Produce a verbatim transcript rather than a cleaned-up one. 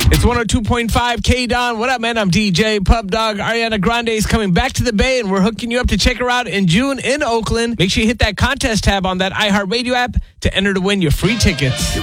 It's one oh two point five K-Don. What up, man? I'm D J Pub Dog. Ariana Grande is coming back to the Bay, and we're hooking you up to check her out in June in Oakland. Make sure you hit that contest tab on that iHeartRadio app to enter to win your free tickets.